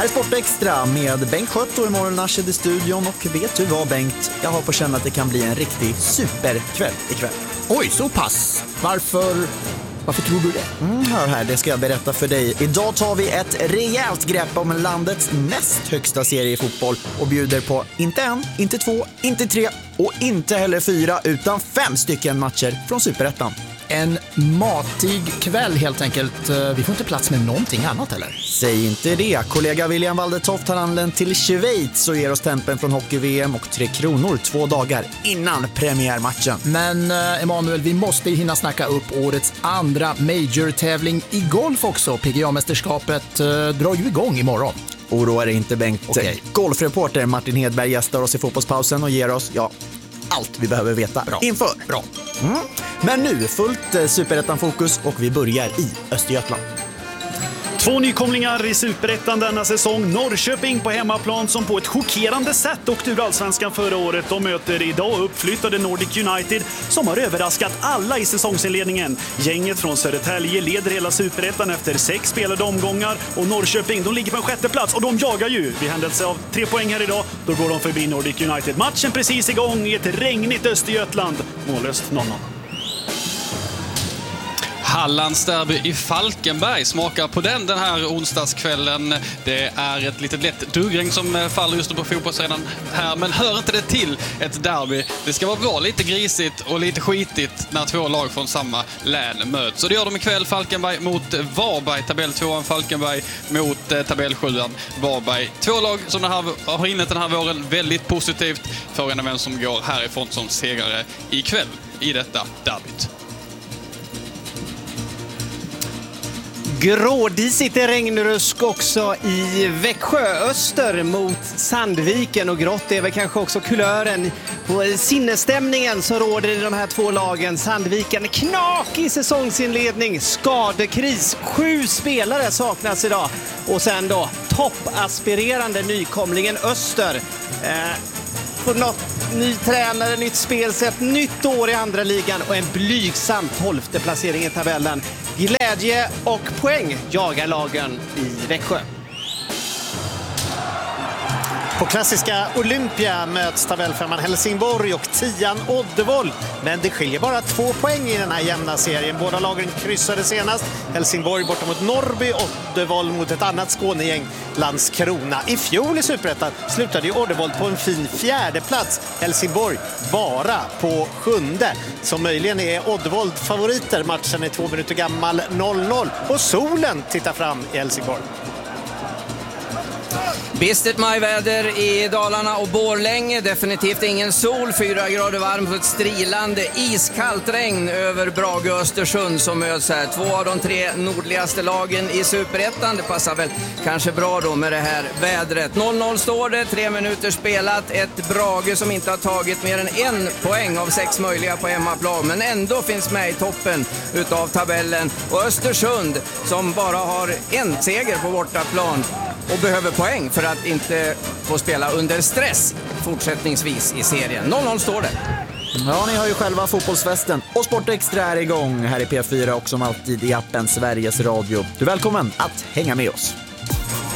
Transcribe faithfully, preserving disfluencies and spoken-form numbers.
Här är Sportextra med Bengt Skött och imorgon Narshed i studion. Och vet du vad, Bengt? Jag har på känn att det kan bli en riktig superkväll ikväll. Oj, så pass. Varför... Varför tror du det? Mm, hör här, det ska jag berätta för dig. Idag tar vi ett rejält grepp om landets näst högsta serie i fotboll och bjuder på inte en, inte två, inte tre och inte heller fyra utan fem stycken matcher från Superettan. En matig kväll helt enkelt. Vi får inte plats med någonting annat eller? Säg inte det. Kollega William Waldetoft har anlänt till Schweiz och ger oss tempen från hockey-V M och Tre Kronor två dagar innan premiärmatchen. Men Emanuel, vi måste hinna snacka upp årets andra major-tävling i golf också. P G A-mästerskapet eh, drar ju igång imorgon. Oroa dig inte, Bengt. Okay. Golfreporter Martin Hedberg gästar oss i fotbollspausen och ger oss, ja, allt vi behöver veta Bra. inför. Bra. Mm. Men nu fullt eh, Superettan-fokus och vi börjar i Östergötland. Två nykomlingar i Superettan denna säsong. Norrköping på hemmaplan som på ett chockerande sätt åkte ur allsvenskan förra året. De möter idag uppflyttade Nordic United som har överraskat alla i säsongsinledningen. Gänget från Södertälje leder hela Superettan efter sex spelade omgångar. Och Norrköping, de ligger på en sjätte plats och de jagar ju. Vid händelse av tre poäng här idag, då går de förbi Nordic United. Matchen precis igång i ett regnigt Östergötland. Mållöst noll noll. Hallands derby i Falkenberg smakar på den den här onsdagskvällen. Det är ett litet lätt duggregn som faller just nu på fotbollsarenan här, men hör inte det till ett derby. Det ska vara lite grisigt och lite skitigt när två lag från samma län möts. Så det gör de ikväll. Falkenberg mot Varberg, tabelltvåan Falkenberg mot eh, tabellsjuan Varberg. Två lag som den här, har inlett den här våren väldigt positivt. Frågan är vem som går härifrån som segrare ikväll i detta derbyt. Grådisigt regnrusk också i Växjö, öster mot Sandviken, och grått är väl kanske också kulören på sinnesstämningen som råder i de här två lagen. Sandviken knak i säsongsinledning, skadekris, sju spelare saknas idag, och sen då toppaspirerande nykomlingen Öster. Eh, på något ny tränare, nytt spelsätt, nytt år i andra ligan och en blygsam tolfte placering i tabellen. Glädje och poäng jagar lagen i Växjö. På klassiska Olympia möts tabellfemman Helsingborg och tian Oddevold. Men det skiljer bara två poäng i den här jämna serien. Båda lagen kryssade senast. Helsingborg borta mot Norrby, Oddevold mot ett annat Skånegäng, Landskrona. I fjol i Superettan slutade ju Oddevold på en fin fjärde plats. Helsingborg bara på sjunde. Som möjligen är Oddevold favoriter. Matchen är två minuter gammal, noll noll. Och solen tittar fram i Helsingborg. Bistert majväder i Dalarna och Borlänge. Definitivt ingen sol, fyra grader varmt och ett strilande iskallt regn över Brage och Östersund som möts här. Två av de tre nordligaste lagen i Superettan. Det passar väl kanske bra då med det här vädret. noll noll står det, tre minuter spelat. Ett Brage som inte har tagit mer än en poäng av sex möjliga på hemmaplan, men ändå finns med i toppen utav tabellen. Och Östersund som bara har en seger på bortaplan och behöver poäng för att inte få spela under stress fortsättningsvis i serien. noll noll står det. Ja, ni har ju själva fotbollsfesten och Sportextra är igång här i P fyra och som alltid i appen Sveriges Radio. Du är välkommen att hänga med oss.